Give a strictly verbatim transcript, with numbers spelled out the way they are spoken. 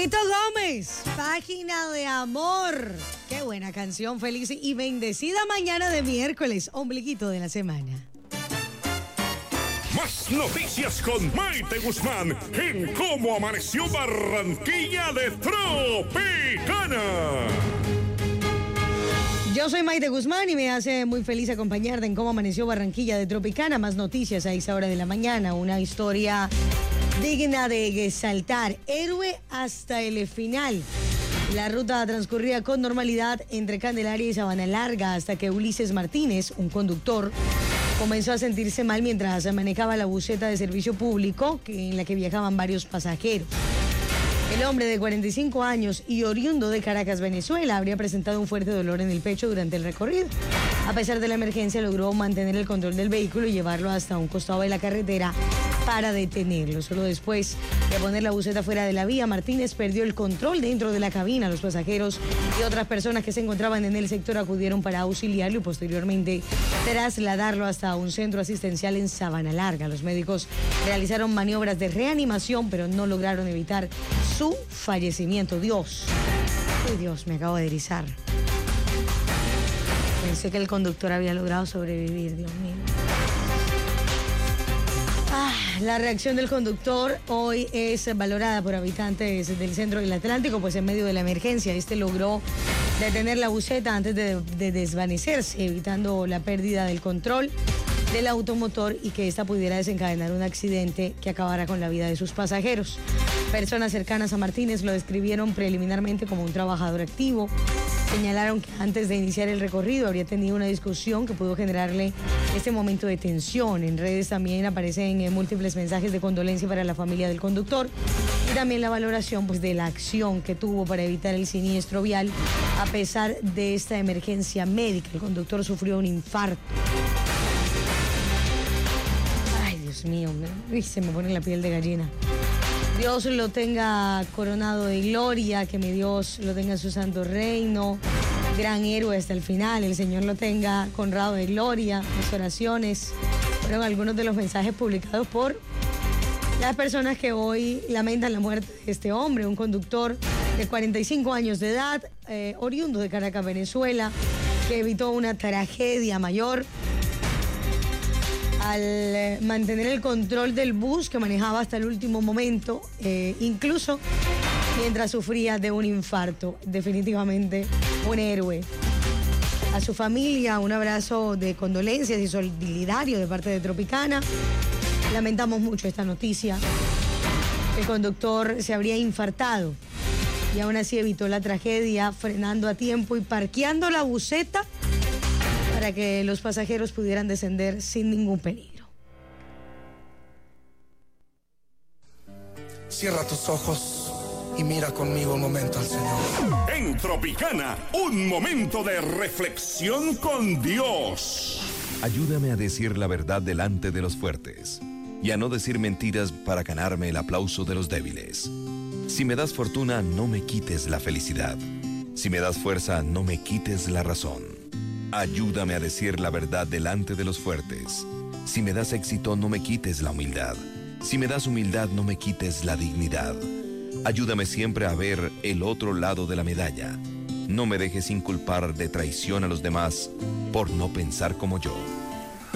Tito Gómez, Página de Amor. Qué buena canción, feliz y bendecida mañana de miércoles, ombliguito de la semana. Más noticias con Maite Guzmán en Cómo Amaneció Barranquilla de Tropicana. Yo soy Maite Guzmán y me hace muy feliz acompañarte en Cómo Amaneció Barranquilla de Tropicana. Más noticias a esa hora de la mañana. Una historia digna de exaltar. Héroe hasta el final. La ruta transcurría con normalidad entre Candelaria y Sabana Larga hasta que Ulises Martínez, un conductor, comenzó a sentirse mal mientras manejaba la buseta de servicio público en la que viajaban varios pasajeros. El hombre de cuarenta y cinco años y oriundo de Caracas, Venezuela, habría presentado un fuerte dolor en el pecho durante el recorrido. A pesar de la emergencia, logró mantener el control del vehículo y llevarlo hasta un costado de la carretera para detenerlo. Solo después de poner la buseta fuera de la vía, Martínez perdió el control dentro de la cabina. Los pasajeros y otras personas que se encontraban en el sector acudieron para auxiliarlo y posteriormente trasladarlo hasta un centro asistencial en Sabana Larga. Los médicos realizaron maniobras de reanimación, pero no lograron evitar su fallecimiento. Dios, ay Dios, me acabo de erizar. Pensé que el conductor había logrado sobrevivir, Dios mío. Ah, la reacción del conductor hoy es valorada por habitantes del centro del Atlántico, pues en medio de la emergencia, este logró detener la buseta antes de, de desvanecerse, evitando la pérdida del control del automotor y que esta pudiera desencadenar un accidente que acabara con la vida de sus pasajeros. Personas cercanas a Martínez lo describieron preliminarmente como un trabajador activo. Señalaron que antes de iniciar el recorrido habría tenido una discusión que pudo generarle este momento de tensión. En redes también aparecen eh, múltiples mensajes de condolencia para la familia del conductor y también la valoración pues, de la acción que tuvo para evitar el siniestro vial a pesar de esta emergencia médica. El conductor sufrió un infarto. Ay, Dios mío, me, uy, se me pone la piel de gallina. Dios lo tenga coronado de gloria, que mi Dios lo tenga en su santo reino, gran héroe hasta el final, el Señor lo tenga honrado de gloria. Mis oraciones fueron algunos de los mensajes publicados por las personas que hoy lamentan la muerte de este hombre, un conductor de cuarenta y cinco años de edad, eh, oriundo de Caracas, Venezuela, que evitó una tragedia mayor al mantener el control del bus que manejaba hasta el último momento, eh, incluso mientras sufría de un infarto. Definitivamente un héroe. A su familia, un abrazo de condolencias y solidario de parte de Tropicana. Lamentamos mucho esta noticia. El conductor se habría infartado y aún así evitó la tragedia, frenando a tiempo y parqueando la buseta para que los pasajeros pudieran descender sin ningún peligro. Cierra tus ojos y mira conmigo un momento al Señor. En Tropicana, un momento de reflexión con Dios. Ayúdame a decir la verdad delante de los fuertes y a no decir mentiras para ganarme el aplauso de los débiles. Si me das fortuna, no me quites la felicidad. Si me das fuerza, no me quites la razón. Ayúdame a decir la verdad delante de los fuertes. Si me das éxito, no me quites la humildad. Si me das humildad, no me quites la dignidad. Ayúdame siempre a ver el otro lado de la medalla. No me dejes inculpar de traición a los demás por no pensar como yo.